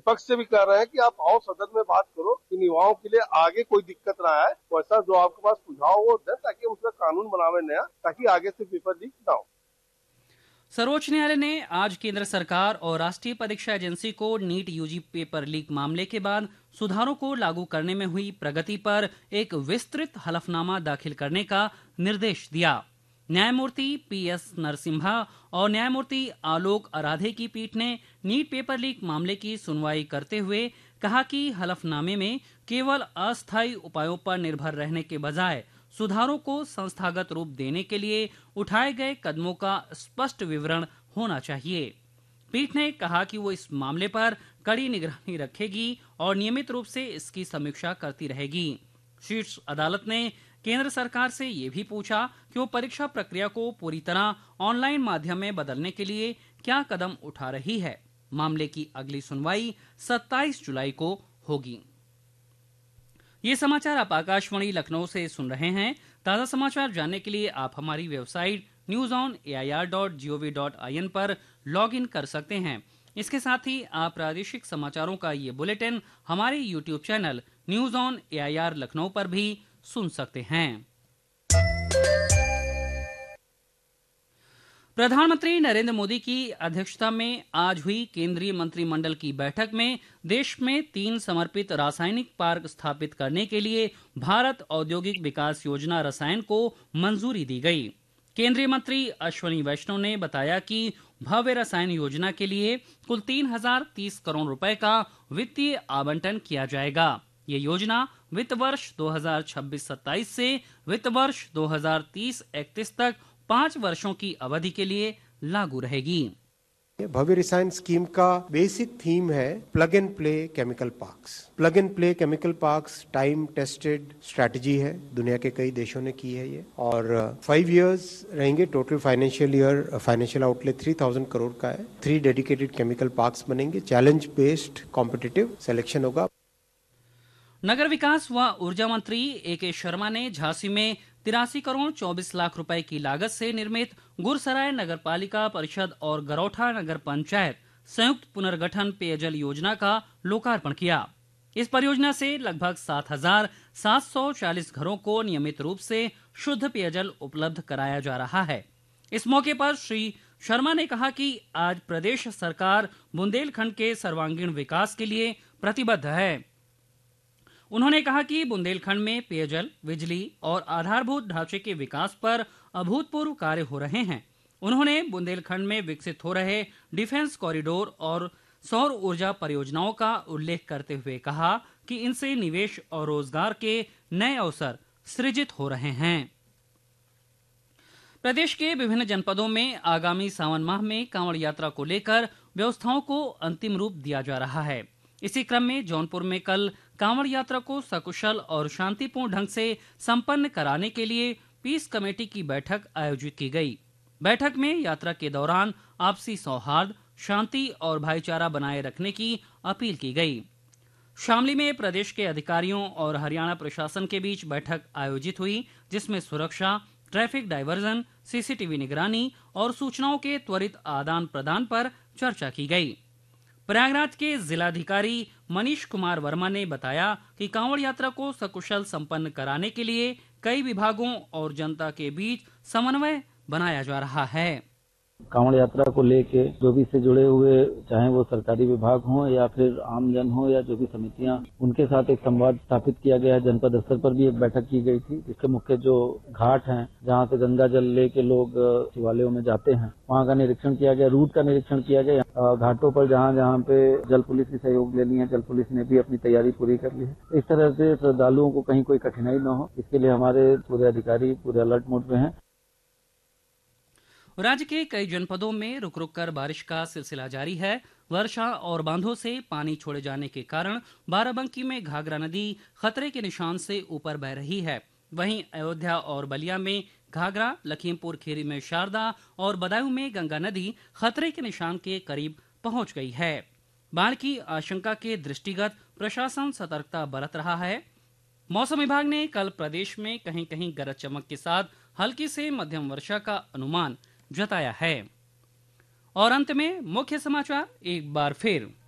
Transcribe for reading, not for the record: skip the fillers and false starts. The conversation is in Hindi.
विपक्ष से भी कह रहे हैं कि आप आओ सदन में बात करो कि युवाओं के लिए आगे कोई दिक्कत ना आए, वैसा जो आपके पास सुझाव वो दें ताकि उसका कानून बनावे नया, ताकि आगे से पेपर लीक ना हो। सर्वोच्च न्यायालय ने आज केंद्र सरकार और राष्ट्रीय परीक्षा एजेंसी को नीट यूजी पेपर लीक मामले के बाद सुधारों को लागू करने में हुई प्रगति पर एक विस्तृत हलफनामा दाखिल करने का निर्देश दिया। न्यायमूर्ति पीएस नरसिम्हा और न्यायमूर्ति आलोक आराधे की पीठ ने नीट पेपर लीक मामले की सुनवाई करते हुए कहा कि हलफनामे में केवल अस्थायी उपायों पर निर्भर रहने के बजाय सुधारों को संस्थागत रूप देने के लिए उठाए गए कदमों का स्पष्ट विवरण होना चाहिए। पीठ ने कहा कि वो इस मामले पर कड़ी निगरानी रखेगी और नियमित रूप से इसकी समीक्षा करती रहेगी। शीर्ष अदालत ने केंद्र सरकार से ये भी पूछा कि वो परीक्षा प्रक्रिया को पूरी तरह ऑनलाइन माध्यम में बदलने के लिए क्या कदम उठा रही है। मामले की अगली सुनवाई 27 जुलाई को होगी। ये समाचार आप आकाशवाणी लखनऊ से सुन रहे हैं। ताज़ा समाचार जानने के लिए आप हमारी वेबसाइट newsonair.gov.in पर लॉग इन कर सकते हैं। इसके साथ ही आप प्रादेशिक समाचारों का ये बुलेटिन हमारे YouTube channel news on AIR Lucknow पर भी सुन सकते हैं। प्रधानमंत्री नरेंद्र मोदी की अध्यक्षता में आज हुई केंद्रीय मंत्रिमंडल की बैठक में देश में 3 समर्पित रासायनिक पार्क स्थापित करने के लिए भारत औद्योगिक विकास योजना रसायन को मंजूरी दी गई। केंद्रीय मंत्री अश्विनी वैष्णव ने बताया कि भव्य रसायन योजना के लिए कुल 3030 करोड़ रुपए का वित्तीय आवंटन किया जाएगा। ये योजना वित्त वर्ष 2026-27 से वित्त वर्ष 2030-31 तक 5 वर्षों की अवधि के लिए लागू रहेगी। भव्य रसायन स्कीम का बेसिक थीम है plug and play chemical parks. Plug and play chemical parks time tested strategy है, दुनिया के कई देशों ने की है ये, और 5 इयर्स रहेंगे। टोटल फाइनेंशियल आउटले 3000 करोड़ का है। 3 डेडिकेटेड केमिकल पार्क्स बनेंगे। चैलेंज बेस्ड कॉम्पिटिटिव सिलेक्शन होगा। नगर विकास व ऊर्जा मंत्री ए.के. शर्मा ने झांसी में 83 करोड़ 24 लाख रुपए की लागत से निर्मित गुरसराय नगर पालिका परिषद और गरौठा नगर पंचायत संयुक्त पुनर्गठन पेयजल योजना का लोकार्पण किया। इस परियोजना से लगभग 7740 घरों को नियमित रूप से शुद्ध पेयजल उपलब्ध कराया जा रहा है। इस मौके पर श्री शर्मा ने कहा कि आज प्रदेश सरकार बुंदेलखंड के सर्वांगीण विकास के लिए प्रतिबद्ध है। उन्होंने कहा कि बुंदेलखंड में पेयजल, बिजली और आधारभूत ढांचे के विकास पर अभूतपूर्व कार्य हो रहे हैं। उन्होंने बुंदेलखंड में विकसित हो रहे डिफेंस कॉरिडोर और सौर ऊर्जा परियोजनाओं का उल्लेख करते हुए कहा कि इनसे निवेश और रोजगार के नए अवसर सृजित हो रहे हैं। प्रदेश के विभिन्न जनपदों में आगामी सावन माह में कांवड़ यात्रा को लेकर व्यवस्थाओं को अंतिम रूप दिया जा रहा है। इसी क्रम में जौनपुर में कल कांवड़ यात्रा को सकुशल और शांतिपूर्ण ढंग से संपन्न कराने के लिए पीस कमेटी की बैठक आयोजित की गई। बैठक में यात्रा के दौरान आपसी सौहार्द, शांति और भाईचारा बनाए रखने की अपील की गई। शामली में प्रदेश के अधिकारियों और हरियाणा प्रशासन के बीच बैठक आयोजित हुई, जिसमें सुरक्षा, ट्रैफिक डायवर्जन, सीसीटीवी निगरानी और सूचनाओं के त्वरित आदान प्रदान पर चर्चा की गई। प्रयागराज के जिलाधिकारी मनीष कुमार वर्मा ने बताया कि कांवड़ यात्रा को सकुशल संपन्न कराने के लिए कई विभागों और जनता के बीच समन्वय बनाया जा रहा है। कांवड़ यात्रा को लेके जो भी इससे जुड़े हुए, चाहे वो सरकारी विभाग हों या फिर आम जन हो या जो भी समितियां, उनके साथ एक संवाद स्थापित किया गया है। जनपद स्तर पर भी एक बैठक की गई थी, जिसके मुख्य जो घाट हैं जहां से गंगा जल लेके लोग शिवालयों में जाते हैं, वहां का निरीक्षण किया गया, रूट का निरीक्षण किया गया। घाटों पर जहां जहां पे जल पुलिस की सहयोग लेनी है, जल पुलिस ने भी अपनी तैयारी पूरी कर ली है। इस तरह से श्रद्धालुओं को कहीं कोई कठिनाई न हो, इसके लिए हमारे पूरे अधिकारी पूरे अलर्ट मोड पे हैं। राज्य के कई जनपदों में रुक रुक कर बारिश का सिलसिला जारी है। वर्षा और बांधों से पानी छोड़े जाने के कारण बाराबंकी में घाघरा नदी खतरे के निशान से ऊपर बह रही है। वहीं अयोध्या और बलिया में घाघरा, लखीमपुर खीरी में शारदा और बदायूं में गंगा नदी खतरे के निशान के करीब पहुंच गई है। बाढ़ की आशंका के दृष्टिगत प्रशासन सतर्कता बरत रहा है। मौसम विभाग ने कल प्रदेश में कहीं कहीं गरज चमक के साथ हल्की से मध्यम वर्षा का अनुमान जताया है। और अंत में मुख्य समाचार एक बार फिर।